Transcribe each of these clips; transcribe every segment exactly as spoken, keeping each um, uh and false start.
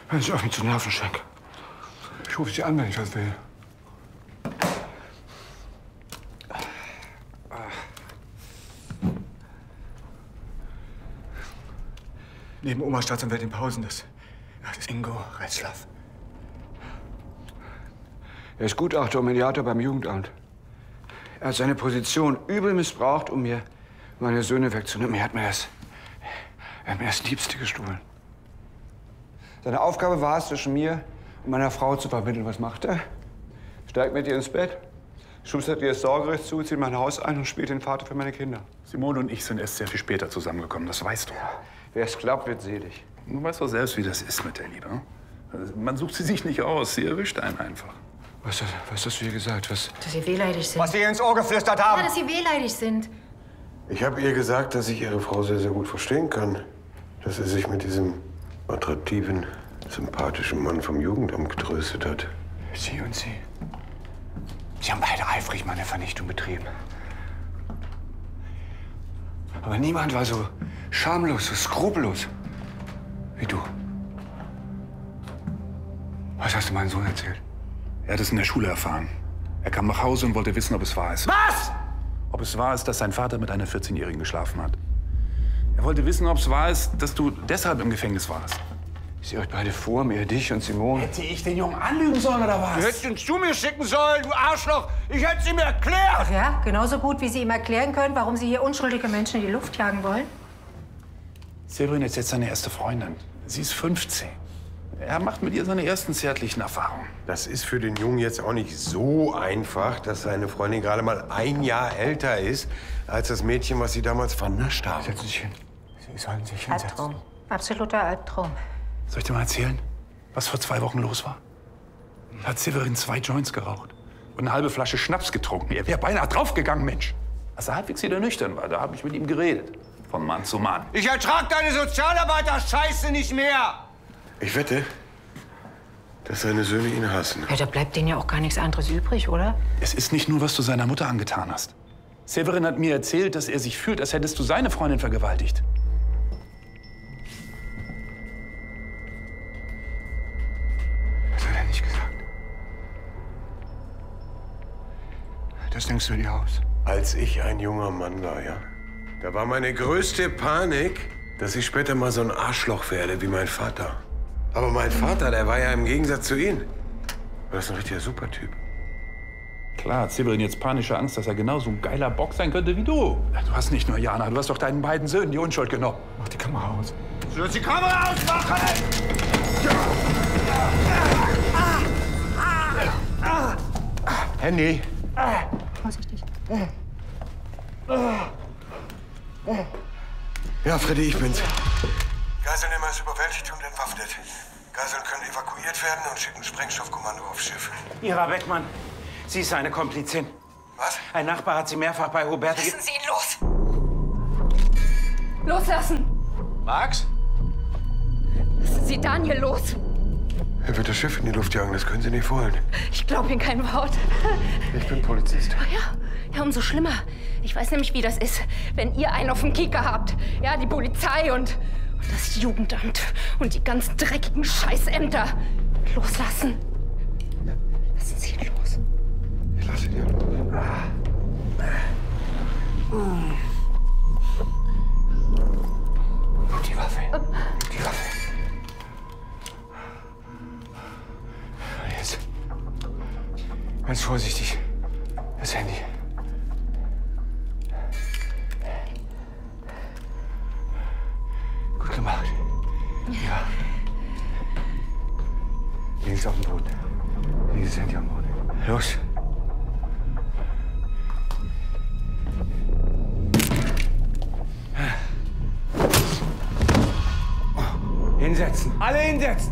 Hören Sie auf, mich zu nerven, Schenk. Ich rufe Sie an, wenn ich was will. Neben Oma Staatsanwältin Pausen, das, das ist Ingo Retzlaff. Er ist Gutachter und Mediator beim Jugendamt. Er hat seine Position übel missbraucht, um mir meine Söhne wegzunehmen. Er hat mir das, er hat mir das Liebste gestohlen. Seine Aufgabe war es, zwischen mir und meiner Frau zu vermitteln. Was macht er? Steigt mit ihr ins Bett, schustert ihr das Sorgerecht zu, zieht mein Haus ein und spielt den Vater für meine Kinder. Simone und ich sind erst sehr viel später zusammengekommen, das weißt du. Ja, wer es glaubt, wird selig. Du weißt doch selbst, wie das ist mit der Liebe. Also, man sucht sie sich nicht aus, sie erwischt einen einfach. Was, was hast du hier gesagt? Was? Dass Sie wehleidig sind. Was Sie ihr ins Ohr geflüstert haben? Ja, dass Sie wehleidig sind. Ich habe ihr gesagt, dass ich Ihre Frau sehr, sehr gut verstehen kann. Dass sie sich mit diesem attraktiven, sympathischen Mann vom Jugendamt getröstet hat. Sie und Sie. Sie haben beide eifrig meine Vernichtung betrieben. Aber niemand war so schamlos, so skrupellos wie du. Was hast du meinem Sohn erzählt? Er hat es in der Schule erfahren. Er kam nach Hause und wollte wissen, ob es wahr ist. Was? Ob es wahr ist, dass sein Vater mit einer vierzehnjährigen geschlafen hat. Er wollte wissen, ob es wahr ist, dass du deshalb im Gefängnis warst. Ich sehe euch beide vor mir, dich und Simone. Hätte ich den Jungen anlügen sollen, oder was? Du hättest ihn zu mir schicken sollen, du Arschloch! Ich hätte es ihm erklärt! Ach ja, genauso gut, wie Sie ihm erklären können, warum Sie hier unschuldige Menschen in die Luft jagen wollen. Severin ist jetzt seine erste Freundin. Sie ist fünfzehn. Er macht mit ihr seine ersten zärtlichen Erfahrungen. Das ist für den Jungen jetzt auch nicht so einfach, dass seine Freundin gerade mal ein Jahr älter ist als das Mädchen, was sie damals vernascht haben. Setzen Sie sich hin. Sie sollen sich hinsetzen. Albtraum. Absoluter Albtraum. Soll ich dir mal erzählen, was vor zwei Wochen los war? Da hat Severin zwei Joints geraucht und eine halbe Flasche Schnaps getrunken. Er wäre beinahe draufgegangen, Mensch. Als er halbwegs wieder nüchtern war, da habe ich mit ihm geredet. Von Mann zu Mann. Ich ertrag deine Sozialarbeiter-Scheiße nicht mehr! Ich wette, dass seine Söhne ihn hassen. Ja, da bleibt denen ja auch gar nichts anderes übrig, oder? Es ist nicht nur, was du seiner Mutter angetan hast. Severin hat mir erzählt, dass er sich fühlt, als hättest du seine Freundin vergewaltigt. Was hat er nicht gesagt? Das denkst du dir aus? Als ich ein junger Mann war, ja? Da war meine größte Panik, dass ich später mal so ein Arschloch werde wie mein Vater. Aber mein Vater, der war ja im Gegensatz zu ihm. War das ein richtiger Supertyp. Klar hat Severin jetzt panische Angst, dass er genauso ein geiler Bock sein könnte wie du. Du hast nicht nur Jana, du hast doch deinen beiden Söhnen die Unschuld genommen. Mach die Kamera aus. Du sollst die Kamera ausmachen! Handy. Vorsichtig. Ja, Freddy, ich bin's. Geiselnehmer ist überwältigt und entwaffnet. Geiseln können evakuiert werden und schicken Sprengstoffkommando aufs Schiff. Ira Beckmann, sie ist eine Komplizin. Was? Ein Nachbar hat sie mehrfach bei Huberti... Lassen Sie ihn los! Loslassen! Max? Lassen Sie Daniel los! Er wird das Schiff in die Luft jagen, das können Sie nicht wollen. Ich glaube Ihnen kein Wort. Ich bin Polizist. Oh ja, ja, umso schlimmer. Ich weiß nämlich, wie das ist, wenn ihr einen auf dem Kieker habt. Ja, die Polizei und, und das Jugendamt und die ganz dreckigen Scheißämter. Loslassen. Lassen Sie ihn los. Ich lasse ihn ja los. Die Waffe. Die Waffe. Jetzt. Ganz vorsichtig. Das Handy. Gut gemacht. Ja. Links auf dem Boden. Dieses Handy am Boden. Los. Hinsetzen. Alle hinsetzen.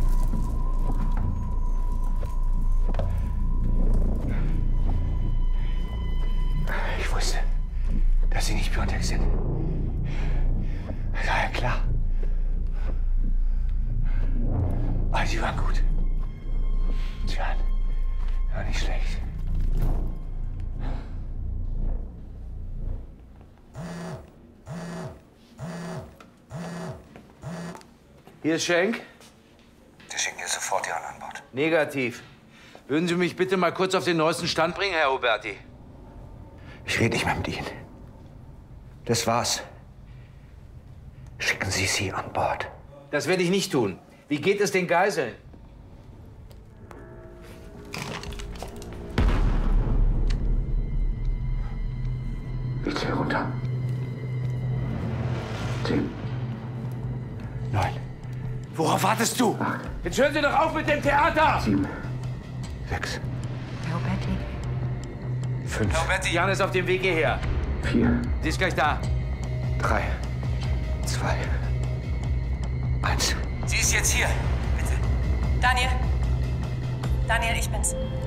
Ich wusste, dass Sie nicht Biontech sind. Das war ja klar. Aber Sie waren gut. Sie waren, waren nicht schlecht. Hier ist Schenk. Sie schicken jetzt sofort Jan an Bord. Negativ. Würden Sie mich bitte mal kurz auf den neuesten Stand bringen, Herr Huberti? Ich rede nicht mehr mit Ihnen. Das war's. Schicken Sie sie an Bord. Das werde ich nicht tun. Wie geht es den Geiseln? Ich zähle runter. Zehn. Neun. Worauf wartest du? Acht. Jetzt hören Sie doch auf mit dem Theater! Sieben. Sechs. Herr Huberti. Fünf. Herr Huberti, Jan ist auf dem Weg hierher. Vier. Sie ist gleich da. Drei. Zwei. Eins. Sie ist jetzt hier. Bitte. Daniel. Daniel, ich bin's.